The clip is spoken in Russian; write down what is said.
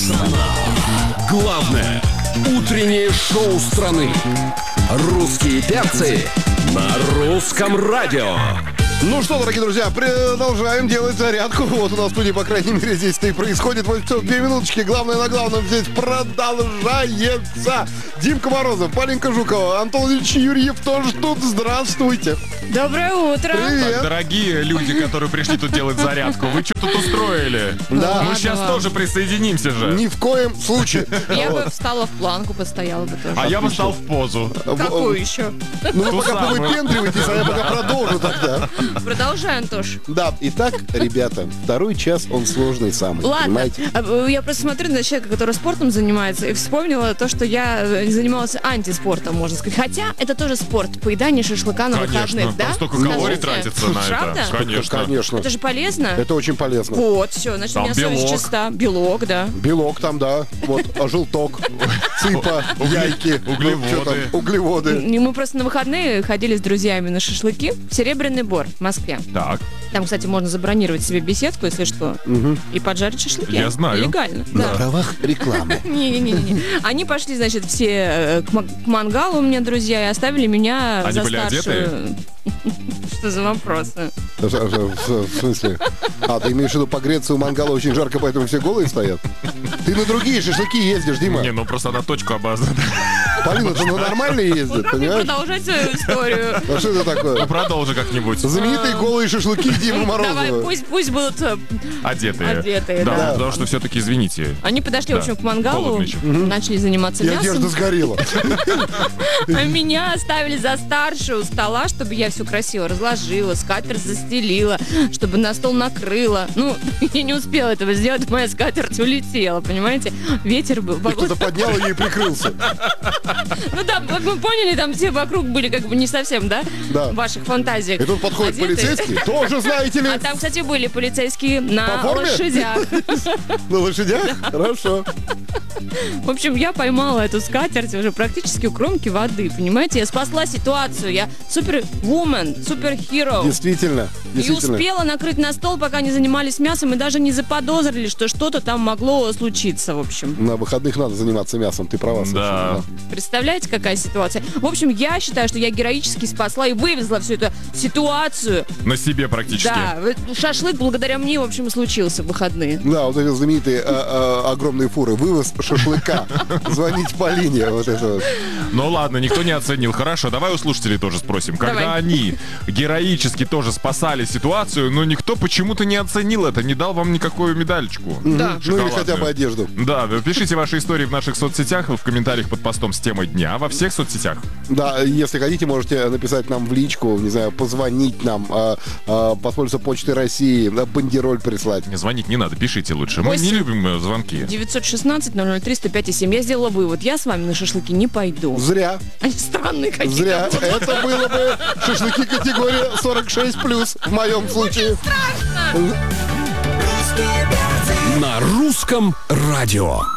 Главное утреннее шоу страны. Русские перцы на русском радио. Ну что, дорогие друзья, продолжаем делать зарядку. Вот у нас в студии, по крайней мере, здесь это и происходит. Вот все, 2 минуточки. Главное на главном здесь продолжается. Димка Морозов, Полинка Жукова, Антон Ильич Юрьев тоже тут. Здравствуйте. Доброе утро. Привет. Так, дорогие люди, которые пришли тут делать зарядку, вы что тут устроили? Да. Мы сейчас тоже присоединимся же. Ни в коем случае. Я Вот. бы встала в планку, постояла бы тоже. А я бы стал в позу. Какую еще? Ну вы Ту пока самую. повыпендриваетесь, а я пока продолжу тогда. Продолжай, Антош. Да, итак, ребята, второй час, он сложный самый, Ладно, понимаете? я просто смотрю на человека, который спортом занимается, и вспомнила то, что я занималась антиспортом, можно сказать. Хотя это тоже спорт, поедание шашлыка на Конечно, выходных, да? там столько калорий Скажите. тратится на Правда? это. Конечно. Конечно. Это же полезно. Это очень полезно. Вот, все, значит, Там у меня совесть белок. чиста. Белок, да. Белок там, да. Вот, желток, цыпа, яйки. углеводы. Что там? Углеводы. И мы просто на выходные ходили с друзьями на шашлыки в Серебряный Бор в Москве. Так, Там, кстати, можно забронировать себе беседку, если что, и поджарить шашлыки. Я знаю. Легально. На Да. правах рекламы. Не-не-не. Они пошли, значит, все к мангалу у меня друзья и оставили меня Они за были старшую. Что за вопросы? В смысле? А, ты имеешь в виду погреться у мангала очень жарко, поэтому все голые стоят? Ты на другие шашлыки ездишь, Дима. не, ну просто на точку обозначить. Полина, ты ну нормально ездит, Как мне понимаешь? продолжать свою историю? А что это такое? Продолжи как-нибудь. Знаменитые голые шашлыки Димы Давай, Морозова. пусть будут... Одетые. да. Потому что все-таки, извините. Они подошли, в общем, к мангалу, Холодно еще. начали заниматься И мясом. одежда сгорела. А меня оставили за старшую у стола, чтобы я все красиво разложила, скатерть застелила, чтобы на стол накрыла. Ну, я не успела этого сделать, моя скатерть улетела, понимаете? Ветер был. И кто-то поднял ее и прикрылся. Ну да, как вы поняли, там все вокруг были как бы не совсем, да? Да. В ваших фантазиях. И тут подходит одетые. полицейский. Тоже, знаете ли, А там, кстати, были полицейские на По форме? лошадях. на лошадях. Хорошо. В общем, я поймала эту скатерть уже практически у кромки воды, понимаете? Я спасла ситуацию, я супервумен, суперхиро. Действительно. И Действительно. успела накрыть на стол, пока они занимались мясом, и даже не заподозрили, что что-то там могло случиться, в общем. На выходных надо заниматься мясом, ты права. совершенно, Да. Представляете, какая ситуация? В общем, я считаю, что я героически спасла и вывезла всю эту ситуацию. На себе практически. Да, шашлык благодаря мне, в общем, случился в выходные. Да, вот эти знаменитые огромные фуры. Вывоз шашлыка. Звонить Полине. Вот это вот. Ну ладно, никто не оценил. Хорошо, давай у слушателей тоже спросим. Когда Давай. они героически тоже спасали ситуацию, но никто почему-то не оценил это, не дал вам никакую медальчику. Да. Ну или хотя Шоколадную. бы одежду. Да, пишите ваши истории в наших соцсетях, в комментариях под постом с темой дня, во всех соцсетях. Да, если хотите, можете написать нам в личку, не знаю, позвонить нам, воспользоваться почтой России, бандероль прислать. Не звонить не надо, пишите лучше. Мы не 8. любим звонки. 916-003-105-7. Я сделала вывод. Я с вами на шашлыки не пойду. Зря, Они странные какие-то. зря. Это было бы шашлыки категория 46+, в моем случае. На русском радио.